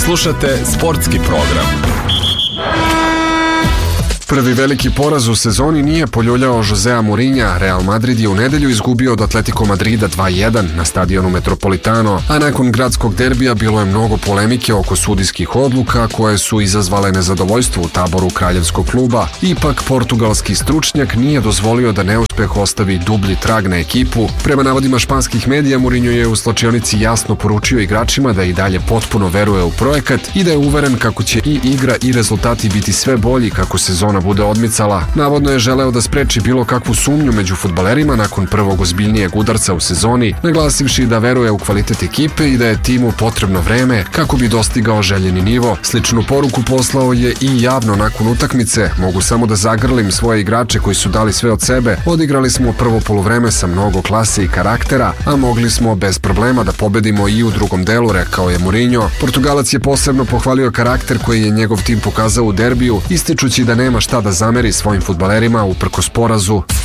Slušate sportski program. Prvi veliki poraz u sezoni nije poljuljao Josea Mourinha. Real Madrid je u nedelju izgubio od Atletico Madrida 2:1 na stadionu Metropolitano, a nakon gradskog derbija bilo je mnogo polemike oko sudijskih odluka koje su izazvale nezadovoljstvo u taboru kraljevskog kluba. Ipak, portugalski stručnjak nije dozvolio da neuspeh ostavi dublji trag na ekipu. Prema navodima španskih medija, Mourinho je u slačionici jasno poručio igračima da i dalje potpuno veruje u projekat i da je uveren kako će i igra i rezultati biti sve bolji kako sezona bude odmicala. Navodno je želeo da spreči bilo kakvu sumnju među fudbalerima nakon prvog ozbiljnijeg udarca u sezoni, naglasivši da veruje u kvalitet ekipe i da je timu potrebno vreme kako bi dostigao željeni nivo. Sličnu poruku poslao je i javno nakon utakmice: mogu samo da zagrlim svoje igrače koji su dali sve od sebe, odigrali smo prvo poluvreme sa mnogo klase i karaktera, a mogli smo bez problema da pobedimo i u drugom delu, rekao je Mourinho. Portugalac je posebno pohvalio karakter koji je njegov tim pokazao u derbiju, ističući da nema šta da zameri svojim fudbalerima uprkos porazu.